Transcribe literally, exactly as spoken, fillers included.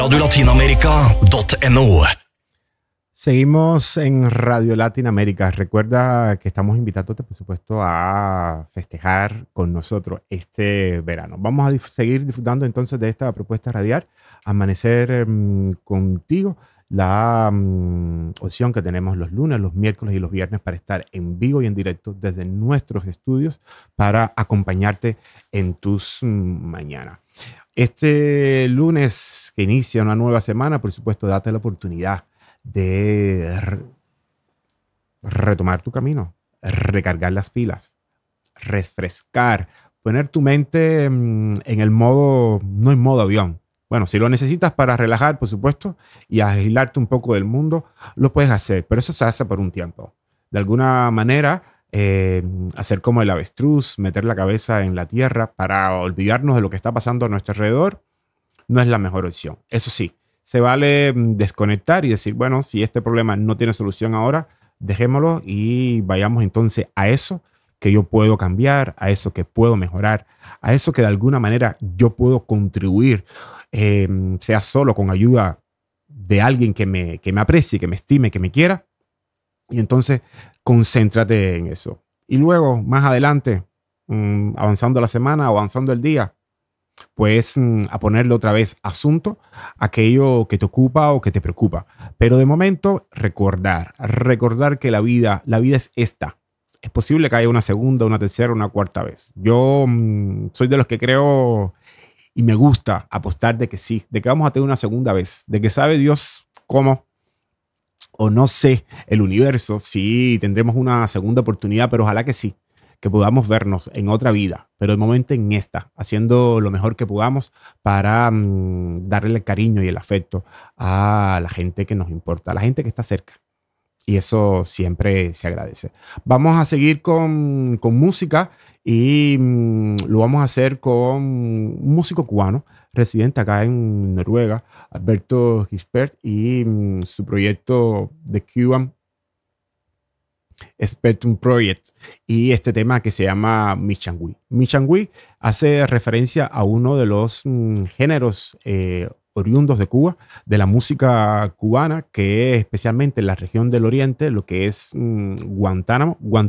radio latinaamerica punto no. Seguimos en Radio Latinoamérica. Recuerda que estamos invitándote, por supuesto, a festejar con nosotros este verano. Vamos a dif- seguir disfrutando entonces de esta propuesta radial, Amanecer mm, contigo, la mm, opción que tenemos los lunes, los miércoles y los viernes para estar en vivo y en directo desde nuestros estudios para acompañarte en tus mm, mañanas. Este lunes que inicia una nueva semana, por supuesto, date la oportunidad de re- retomar tu camino, recargar las pilas, refrescar, poner tu mente mm, en el modo, no en modo avión. Bueno, si lo necesitas para relajar, por supuesto, y agilarte un poco del mundo, lo puedes hacer, pero eso se hace por un tiempo. De alguna manera, eh, hacer como el avestruz, meter la cabeza en la tierra para olvidarnos de lo que está pasando a nuestro alrededor, no es la mejor opción. Eso sí, se vale mm, desconectar y decir, bueno, si este problema no tiene solución ahora, dejémoslo y vayamos entonces a eso que yo puedo cambiar, a eso que puedo mejorar, a eso que de alguna manera yo puedo contribuir, eh, sea solo con ayuda de alguien que me, que me aprecie, que me estime, que me quiera. Y entonces concéntrate en eso. Y luego, más adelante, mm, avanzando la semana, avanzando el día, pues mm, a ponerle otra vez asunto a aquello que te ocupa o que te preocupa. Pero de momento, recordar, recordar que la vida, la vida es esta. Es posible que haya una segunda, una tercera, una cuarta vez. Yo mm, soy de los que creo y me gusta apostar de que sí, de que vamos a tener una segunda vez, de que sabe Dios cómo o no sé, el universo, sí, tendremos una segunda oportunidad, pero ojalá que sí, que podamos vernos en otra vida, pero de momento en esta, haciendo lo mejor que podamos para mm, darle el cariño y el afecto a la gente que nos importa, a la gente que está cerca. Y eso siempre se agradece. Vamos a seguir con, con música y mm, lo vamos a hacer con un músico cubano residente acá en Noruega, Alberto Gispert, y mm, su proyecto The Cuban Spectrum Project y este tema que se llama Michangui. Michangui hace referencia a uno de los mm, géneros eh, oriundos de Cuba, de la música cubana, que es especialmente en la región del Oriente, lo que es mm, Guantánamo,